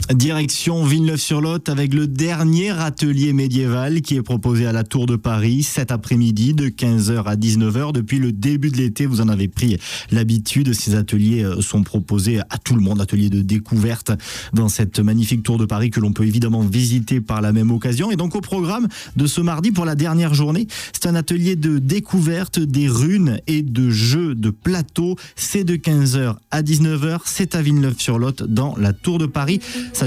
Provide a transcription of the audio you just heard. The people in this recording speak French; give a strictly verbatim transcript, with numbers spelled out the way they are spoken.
Direction Villeneuve-sur-Lot avec le dernier atelier médiéval qui est proposé à la Tour de Paris cet après-midi de quinze heures à dix-neuf heures. Depuis le début de l'été, vous en avez pris l'habitude. Ces ateliers sont proposés à tout le monde, ateliers de découverte dans cette magnifique Tour de Paris que l'on peut évidemment visiter par la même occasion. Et donc au programme de ce mardi pour la dernière journée, c'est un atelier de découverte des runes et de jeux de plateau. C'est de quinze heures à dix-neuf heures. C'est à Villeneuve-sur-Lot dans la Tour de Paris.